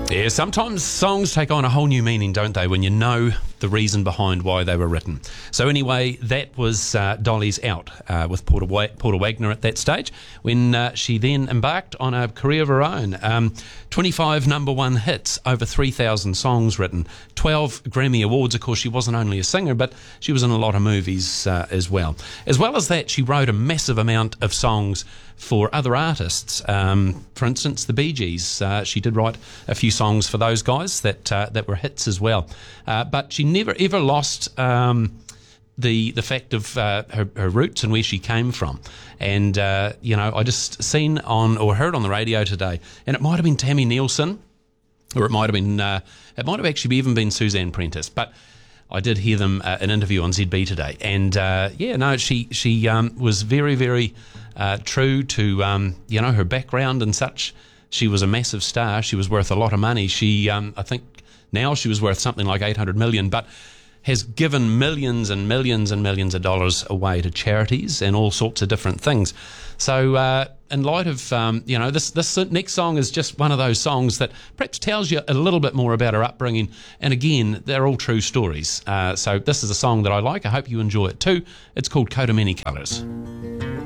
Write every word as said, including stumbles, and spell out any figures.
Yeah, sometimes songs take on a whole new meaning, don't they, when you know the reason behind why they were written. So anyway, that was uh, Dolly's Out uh, with Porter, Wa- Porter Wagner at that stage, when uh, she then embarked on a career of her own. Um, twenty-five number one hits, over three thousand songs written, twelve Grammy Awards. Of course, she wasn't only a singer, but she was in a lot of movies uh, as well. As well as that, she wrote a massive amount of songs for other artists. Um, for instance, the Bee Gees. Uh, she did write a few songs for those guys that uh, that were hits as well. Uh, but she never ever lost um, the the fact of uh, her, her roots and where she came from. And uh, you know, I just seen on or heard on the radio today, and it might have been Tammy Nielsen, or it might have been uh, it might have actually even been Suzanne Prentice, but I did hear them uh, an interview on Z B today, and uh, yeah, no, she she um, was very very uh, true to um, you know, her background and such. She was a massive star. She was worth a lot of money. She um, I think now she was worth something like eight hundred million, but has given millions and millions and millions of dollars away to charities and all sorts of different things. So uh, in light of, um, you know, this this next song is just one of those songs that perhaps tells you a little bit more about her upbringing. And again, they're all true stories. Uh, so this is a song that I like. I hope you enjoy it too. It's called Coat of Many Colours.